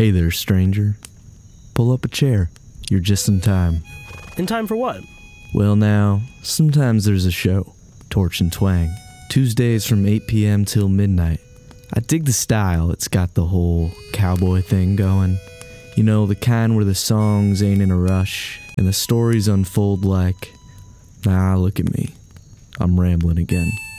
Hey there, stranger. Pull up a chair. You're just in time. In time for what? Well now, sometimes there's a show. Torch and Twang. Tuesdays from 8 p.m. till midnight. I dig the style. It's got the whole cowboy thing going. You know, the kind where the songs ain't in a rush and the stories unfold like, nah, look at me. I'm rambling again.